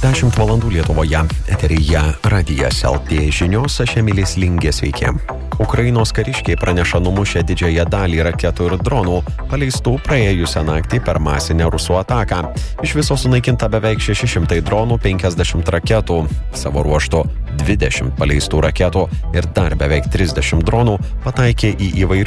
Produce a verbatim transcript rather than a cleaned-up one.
dešimt valandų Lietuvoje. Eteryje Radijas L T žinios, aš Emilis Lingė, sveiki. Ukrainos kariškiai praneša numušę didžiąją dalį raketų ir dronų, paleistų praėjusią naktį per masinę rusų ataką. Iš viso sunaikinta beveik šeši šimtai dronų, penkiasdešimt raketų. Savo ruožtu dvidešimt paleistų raketų ir dar beveik trisdešimt dronų pataikė į įvairius